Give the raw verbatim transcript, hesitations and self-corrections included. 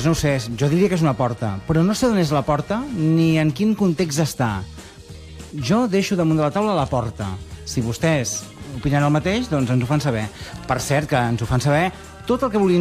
no ho sé, jo diria que és una porta, però no sé on és la porta ni en quin context està. Jo deixo damunt de la taula la porta. Si vostès opinen el mateix, doncs ens ho fan saber. Per cert, que ens ho fan saber tot el que vulguin